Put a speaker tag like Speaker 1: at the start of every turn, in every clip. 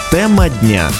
Speaker 1: Тема дня.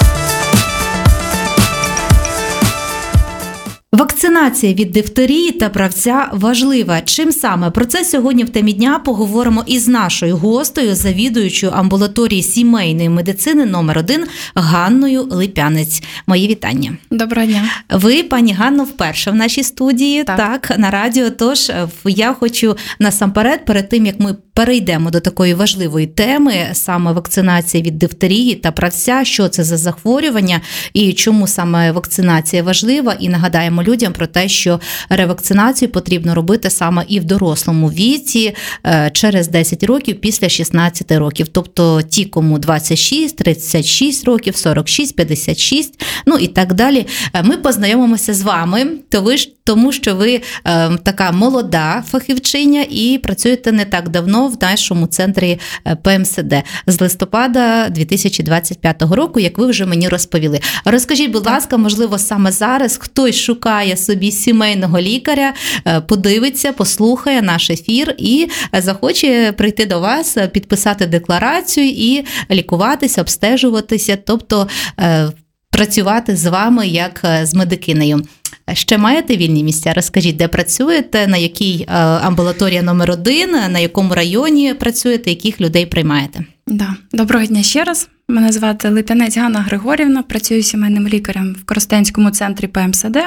Speaker 2: Вакцинація від дифтерії та правця важлива. Чим саме? Про це сьогодні в темі дня поговоримо із нашою гостею, завідуючою амбулаторії сімейної медицини номер 1 Ганною Липянець. Мої вітання.
Speaker 3: Доброго дня.
Speaker 2: Ви, пані Ганно, вперше в нашій студії, так, на радіо. Тож я хочу насамперед, перед тим, як ми перейдемо до такої важливої теми, саме вакцинація від дифтерії та правця, що це за захворювання і чому саме вакцинація важлива, і нагадаємо людям про те, що ревакцинацію потрібно робити саме і в дорослому віці через 10 років після 16 років. Тобто ті, кому 26, 36 років, 46, 56, ну і так далі. Ми познайомимося з вами, тому що ви така молода фахівчиня і працюєте не так давно в нашому центрі ПМСД з листопада 2025 року, як ви вже мені розповіли. Розкажіть, будь ласка, можливо, саме зараз хтось шукає собі сімейного лікаря, подивиться, послухає наш ефір і захоче прийти до вас, підписати декларацію і лікуватися, обстежуватися, тобто працювати з вами як з медикинею. Ще маєте вільні місця? Розкажіть, де працюєте, на якій амбулаторія номер 1, на якому районі працюєте, яких людей приймаєте?
Speaker 3: Доброго дня ще раз. Мене звати Липянець Ганна Григорівна, працюю сімейним лікарем в Коростенському центрі ПМСД.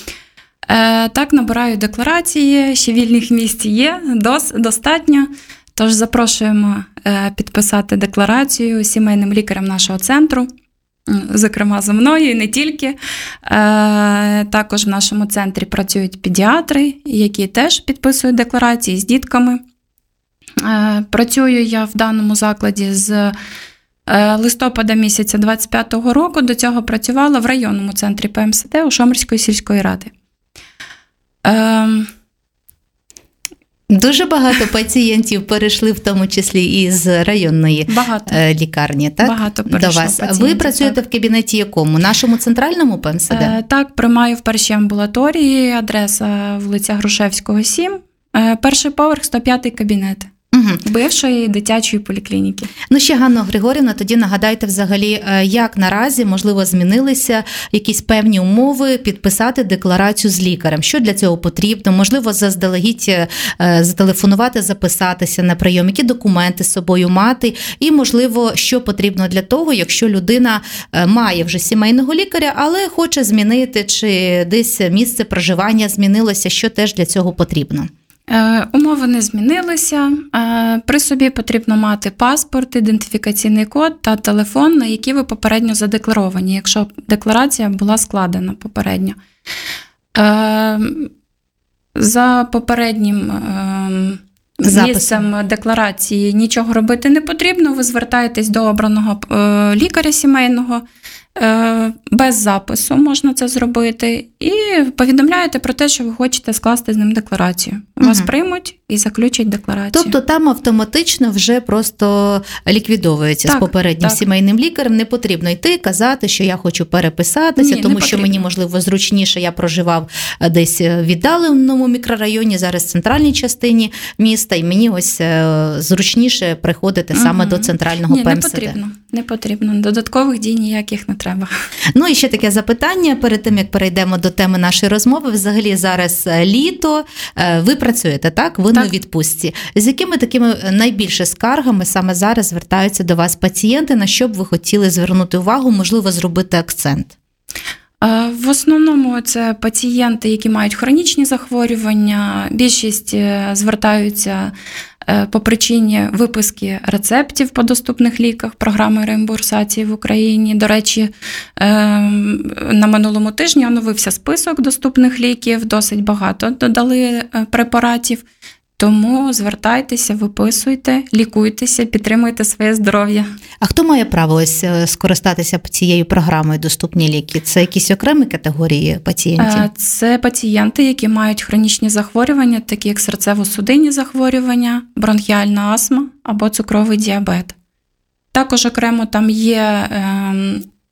Speaker 3: Так, набираю декларації, ще вільних місць є, достатньо. Тож запрошуємо підписати декларацію сімейним лікарем нашого центру. Зокрема, за мною і не тільки. Також в нашому центрі працюють педіатри, які теж підписують декларації з дітками. Працюю я в даному закладі з листопада місяця 25-го року. До цього працювала в районному центрі ПМСД у Житомирської сільської ради.
Speaker 2: Дуже багато пацієнтів перейшли, в тому числі і з районної лікарні, так?
Speaker 3: Багато
Speaker 2: до вас. Ви працюєте в кабінеті якому? Нашому центральному ПМСД?
Speaker 3: Так, приймаю в першій амбулаторії, адреса вулиця Грушевського, 7, перший поверх, 105-й кабінет. Бившої дитячої поліклініки.
Speaker 2: Ну ще, Ганно Григорівна, тоді нагадайте взагалі, як наразі, можливо, змінилися якісь певні умови підписати декларацію з лікарем. Що для цього потрібно? Можливо, заздалегідь зателефонувати, записатися на прийом, які документи з собою мати і, можливо, що потрібно для того, якщо людина має вже сімейного лікаря, але хоче змінити, чи десь місце проживання змінилося, що теж для цього потрібно?
Speaker 3: Умови не змінилися. При собі потрібно мати паспорт, ідентифікаційний код та телефон, на які ви попередньо задекларовані, якщо декларація була складена попередньо. За попереднім місцем декларації нічого робити не потрібно. Ви звертаєтесь до обраного лікаря сімейного, без запису можна це зробити, і повідомляєте про те, що ви хочете скласти з ним декларацію. Вас приймуть і заключать декларацію.
Speaker 2: Тобто там автоматично вже просто ліквідовується з попереднім сімейним лікарем. Не потрібно йти, казати, що я хочу переписатися, тому що мені, можливо, зручніше, я проживав десь в віддаленому мікрорайоні, зараз в центральній частині міста, і мені ось зручніше приходити саме до центрального ПМСД.
Speaker 3: Не потрібно. Додаткових дій ніяких не треба.
Speaker 2: Ну і ще таке запитання, перед тим, як перейдемо до теми нашої розмови. Взагалі зараз літо, ви працюєте, так? Ви на відпустці. З якими такими найбільше скаргами саме зараз звертаються до вас пацієнти, на що б ви хотіли звернути увагу, можливо, зробити акцент?
Speaker 3: В основному це пацієнти, які мають хронічні захворювання. Більшість звертаються по причині виписки рецептів по доступних ліках, програми реімбурсації в Україні. До речі, на минулому тижні оновився список доступних ліків, досить багато додали препаратів. Тому звертайтеся, виписуйте, лікуйтеся, підтримуйте своє здоров'я.
Speaker 2: А хто має право ось скористатися цією програмою «Доступні ліки»? Це якісь окремі категорії пацієнтів?
Speaker 3: Це пацієнти, які мають хронічні захворювання, такі як серцево-судинні захворювання, бронхіальна астма або цукровий діабет. Також окремо там є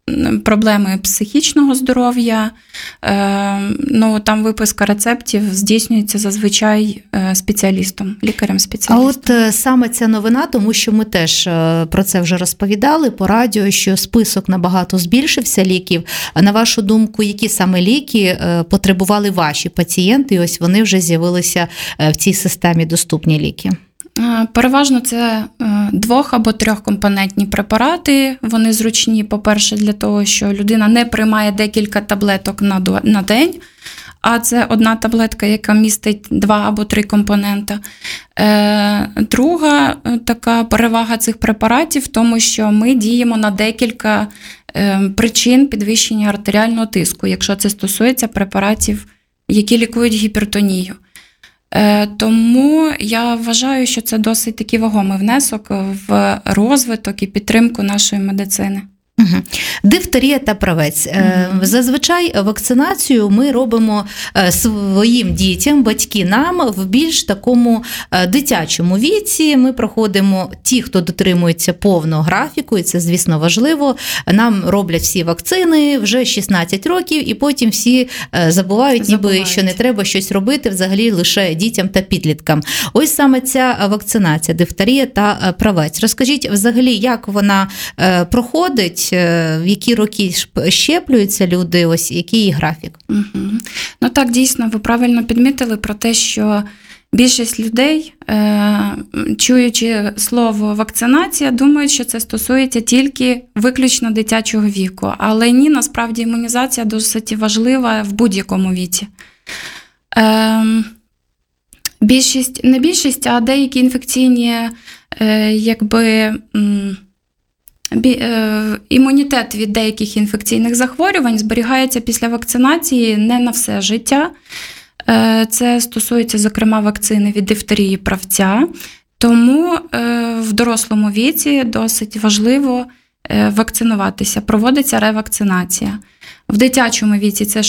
Speaker 3: проблеми психічного здоров'я. Там виписка рецептів здійснюється зазвичай спеціалістом, лікарем-спеціалістом.
Speaker 2: А от саме ця новина, тому що ми теж про це вже розповідали по радіо, що список набагато збільшився ліків. А на вашу думку, які саме ліки потребували ваші пацієнти, і ось вони вже з'явилися в цій системі доступні ліки?
Speaker 3: Переважно це 2- або 3-компонентні препарати. Вони зручні, по-перше, для того, що людина не приймає декілька таблеток на день, а це одна таблетка, яка містить 2 або 3 компонента. Друга така перевага цих препаратів в тому, що ми діємо на декілька причин підвищення артеріального тиску, якщо це стосується препаратів, які лікують гіпертонію. Тому я вважаю, що це досить такий вагомий внесок в розвиток і підтримку нашої медицини.
Speaker 2: Угу. Дифтерія та правець. Зазвичай вакцинацію ми робимо своїм дітям, батьки нам, в більш такому дитячому віці. Ми проходимо, ті, хто дотримується повного графіку, і це, звісно, важливо, нам роблять всі вакцини вже 16 років, і потім всі забувають, ніби що не треба щось робити взагалі лише дітям та підліткам. Ось саме ця вакцинація, дифтерія та правець. Розкажіть, взагалі, як вона проходить, в які роки щеплюються люди, ось який її графік?
Speaker 3: Ну так, дійсно, ви правильно підмітили про те, що більшість людей, чуючи слово вакцинація, думають, що це стосується тільки виключно дитячого віку. Але ні, насправді імунізація досить важлива в будь-якому віці. Не більшість, а деякі інфекційні, імунітет від деяких інфекційних захворювань зберігається після вакцинації не на все життя. Це стосується, зокрема, вакцини від дифтерії правця. Тому в дорослому віці досить важливо вакцинуватися. Проводиться ревакцинація. В дитячому віці це